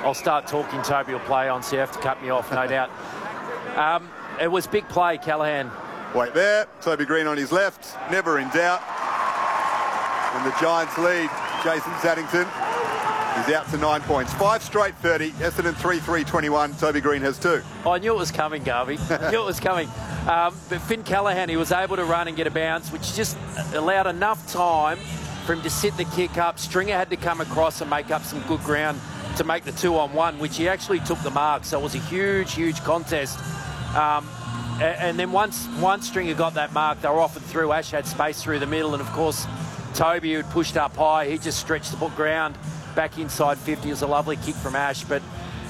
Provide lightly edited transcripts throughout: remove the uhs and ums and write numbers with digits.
I'll start talking. Toby will play on, so you have to cut me off, no doubt. It was big play, Callaghan. Wait there, Toby Greene on his left, never in doubt. And the Giants lead. Jason Saddington is out to 9 points. 5 straight 30, Essendon 3-3-21, Toby Greene has 2. I knew it was coming, Garvey. I knew it was coming. But Finn Callaghan, he was able to run and get a bounce, which just allowed enough time for him to sit the kick up. Stringer had to come across and make up some good ground to make the 2-on-1, which he actually took the mark. So it was a huge, huge contest. And then once Stringer got that mark, they were off and through. Ash had space through the middle, and of course, Toby, who'd pushed up high, he just stretched the ground back inside 50. It was a lovely kick from Ash, but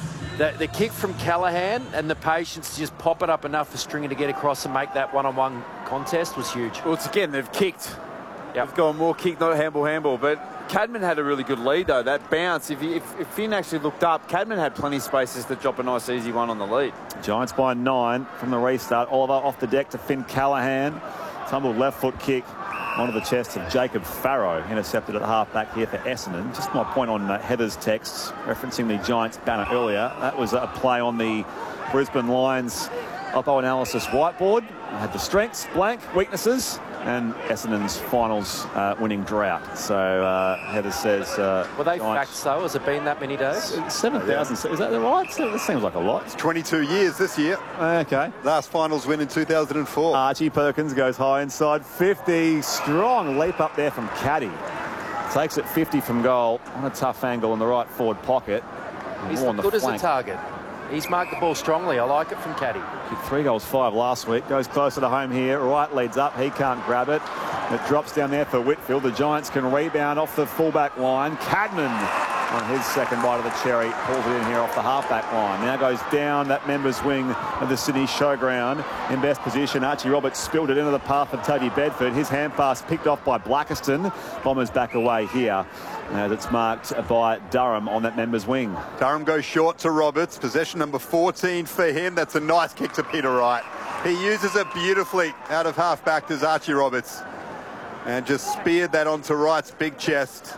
the kick from Callaghan and the patience to just pop it up enough for Stringer to get across and make that one-on-one contest was huge. Well, it's again, they've kicked. Yep. They've gone more kick, not handball. But Cadman had a really good lead, though. That bounce, if Finn actually looked up, Cadman had plenty of spaces to drop a nice, easy one on the lead. Giants by 9 from the restart. Oliver off the deck to Finn Callaghan. Tumbled left foot kick onto the chest of Jacob Farrow. Intercepted at half back here for Essendon. Just my point on Heather's texts, referencing the Giants banner earlier. That was a play on the Brisbane Lions Oppo analysis whiteboard. I had the strengths, blank, weaknesses, and Essendon's finals winning drought. So Heather says... Were they facts, though? Has it been that many days? 7,000. Is that right? That seems like a lot. It's 22 years this year. Okay. Last finals win in 2004. Archie Perkins goes high inside 50. Strong leap up there from Caddy. Takes it 50 from goal on a tough angle in the right forward pocket. He's not good as a target. He's marked the ball strongly. I like it from Caddy. Kicked 3 goals, 5 last week. Goes closer to home here. Right leads up. He can't grab it. It drops down there for Whitfield. The Giants can rebound off the fullback line. Cadman on his second bite of the cherry pulls it in here off the halfback line. Now goes down that members wing of the Sydney Showground in best position. Archie Roberts spilled it into the path of Toby Bedford. His hand pass picked off by Blackiston. Bombers back away here. That's marked by Durham on that members wing. Durham goes short to Roberts. Possession number 14 for him. That's a nice kick to Peter Wright. He uses it beautifully out of half-back to Archie Roberts. And just speared that onto Wright's big chest.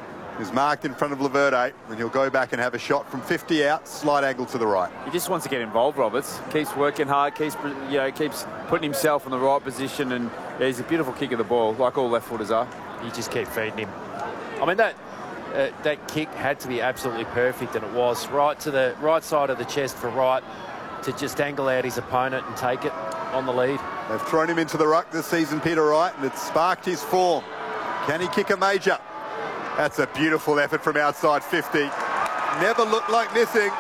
Is marked in front of Laverde, and he'll go back and have a shot from 50 out, slight angle to the right. He just wants to get involved, Roberts. Keeps working hard, keeps putting himself in the right position, and he's a beautiful kick of the ball, like all left footers are. You just keep feeding him. I mean, that kick had to be absolutely perfect, and it was right to the right side of the chest for Wright to just angle out his opponent and take it on the lead. They've thrown him into the ruck this season, Peter Wright, and it's sparked his form. Can he kick a major? That's a beautiful effort from outside 50. Never looked like missing.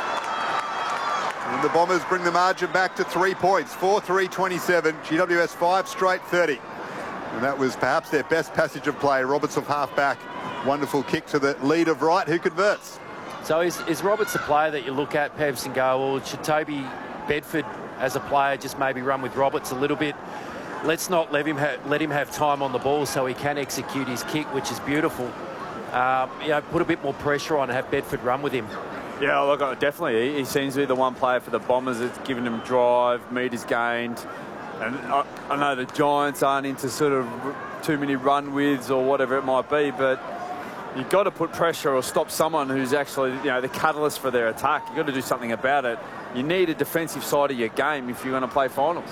And the Bombers bring the margin back to 3 points. 4-3-27. GWS 5 straight 30. And that was perhaps their best passage of play. Roberts of half-back. Wonderful kick to the lead of Wright, who converts. So is Roberts a player that you look at, Pevs, and go, well, should Toby Bedford as a player just maybe run with Roberts a little bit? Let's not let him have time on the ball so he can execute his kick, which is beautiful. Put a bit more pressure on and have Bedford run with him. Yeah, look, definitely. He seems to be the one player for the Bombers that's given him drive, metres gained. And I know the Giants aren't into sort of too many run withs or whatever it might be, but you've got to put pressure or stop someone who's actually, the catalyst for their attack. You've got to do something about it. You need a defensive side of your game if you're going to play finals.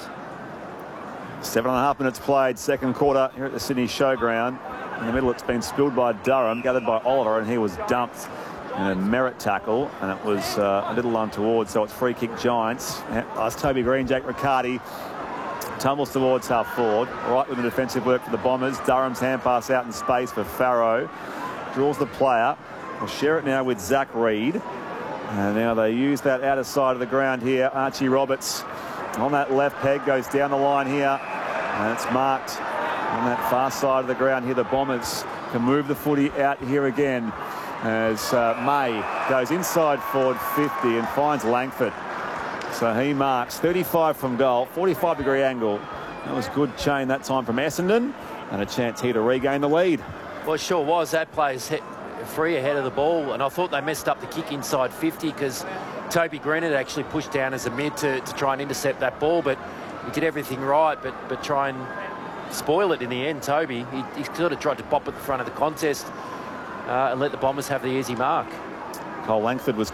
7.5 minutes played, second quarter here at the Sydney Showground. In the middle, it's been spilled by Durham, gathered by Oliver, and he was dumped in a merit tackle, and it was a little untoward, so it's free kick Giants. That's Toby Greene, Jake Riccardi tumbles towards half forward, right with the defensive work for the Bombers. Durham's hand pass out in space for Farrow. Draws the player. We'll share it now with Zach Reed. And now they use that outer side of the ground here. Archie Roberts on that left peg, goes down the line here, and it's marked on that far side of the ground here. The Bombers can move the footy out here again as May goes inside forward 50 and finds Langford. So he marks 35 from goal, 45-degree angle. That was good chain that time from Essendon, and a chance here to regain the lead. Well, it sure was. That player's free ahead of the ball, and I thought they messed up the kick inside 50 because Toby Greene had actually pushed down as a mid to try and intercept that ball, but he did everything right, but try and spoil it in the end. Toby, he sort of tried to pop at the front of the contest and let the Bombers have the easy mark. Cole Langford was